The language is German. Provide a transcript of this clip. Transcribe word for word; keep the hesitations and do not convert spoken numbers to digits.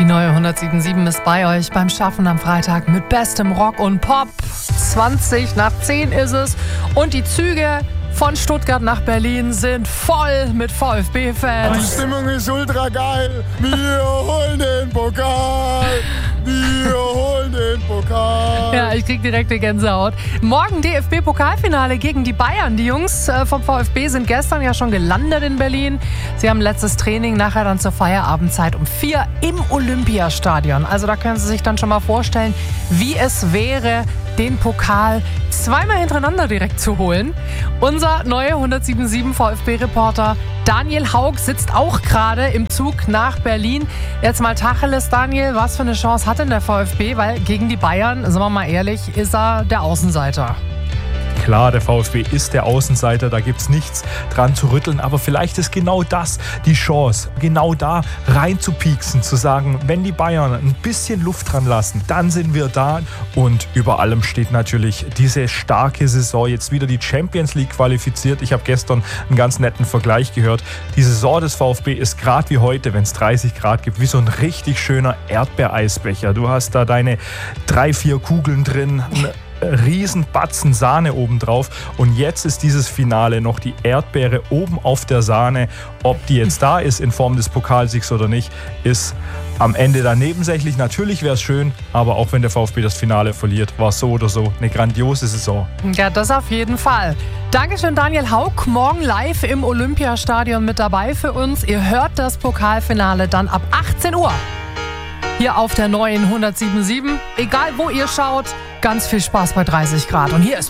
neue hundertsieben Komma sieben ist bei euch beim Schaffen am Freitag mit bestem Rock und Pop. zwanzig nach zehn ist es und die Züge von Stuttgart nach Berlin sind voll mit VfB-Fans. Die Stimmung ist ultra geil. Wir holen den Pokal. Wir holen den Pokal. Ja, ich krieg direkt die Gänsehaut. Morgen D F B-Pokalfinale gegen die Bayern. Die Jungs äh, vom VfB sind gestern ja schon gelandet in Berlin. Sie haben letztes Training, nachher dann zur Feierabendzeit um vier im Olympiastadion. Also da können Sie sich dann schon mal vorstellen, wie es wäre, den Pokal zweimal hintereinander direkt zu holen. Unser neuer hundertsieben Komma sieben VfB-Reporter Daniel Haug sitzt auch gerade im Zug nach Berlin. Jetzt mal Tacheles, Daniel, was für eine Chance hat denn der VfB? Weil gegen die Bayern, sagen wir mal ehrlich, ist er der Außenseiter. Klar, der VfB ist der Außenseiter, da gibt es nichts dran zu rütteln, aber vielleicht ist genau das die Chance, genau da rein zu pieksen, zu sagen, wenn die Bayern ein bisschen Luft dran lassen, dann sind wir da. Und über allem steht natürlich diese starke Saison, jetzt wieder die Champions League qualifiziert. Ich habe gestern einen ganz netten Vergleich gehört. Die Saison des VfB ist gerade wie heute, wenn es dreißig Grad gibt, wie so ein richtig schöner Erdbeereisbecher. Du hast da deine drei, vier Kugeln drin, Riesenbatzen Sahne obendrauf und jetzt ist dieses Finale noch die Erdbeere oben auf der Sahne. Ob die jetzt da ist in Form des Pokalsiegs oder nicht, ist am Ende dann nebensächlich. Natürlich wäre es schön, aber auch wenn der VfB das Finale verliert, war es so oder so eine grandiose Saison. Ja, das auf jeden Fall. Dankeschön, Daniel Haug. Morgen live im Olympiastadion mit dabei für uns. Ihr hört das Pokalfinale dann ab achtzehn Uhr. Hier auf der neuen hundertsieben Komma sieben. Egal wo ihr schaut, ganz viel Spaß bei dreißig Grad. Und hier ist